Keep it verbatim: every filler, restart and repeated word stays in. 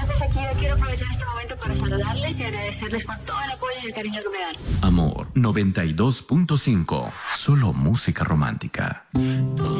soy Shakira, quiero aprovechar este momento para saludarles y agradecerles por todo el apoyo y el cariño que me dan. Amor noventa y dos punto cinco. Solo música romántica.